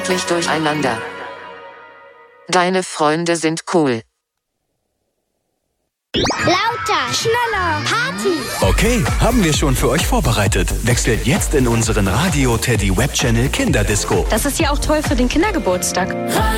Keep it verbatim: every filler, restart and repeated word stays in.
wirklich durcheinander. Deine Freunde sind cool. Lauter, schneller, Party. Okay, haben wir schon für euch vorbereitet. Wechselt jetzt in unseren Radio Teddy Web Channel Kinderdisco. Das ist ja auch toll für den Kindergeburtstag.